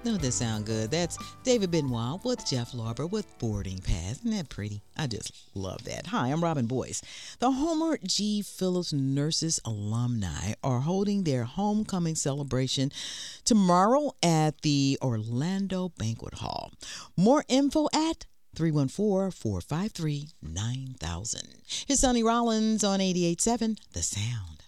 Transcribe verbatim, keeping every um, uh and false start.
Don't that sound good? That's David Benoit with Jeff Larber with Boarding Pass. Isn't that pretty? I just love that. Hi, I'm Robin Boyce. The Homer G. Phillips Nurses alumni are holding their homecoming celebration tomorrow at the Orlando Banquet Hall. More info at three one four, four five three, nine thousand. Here's Sonny Rollins on eighty-eight point seven The Sound.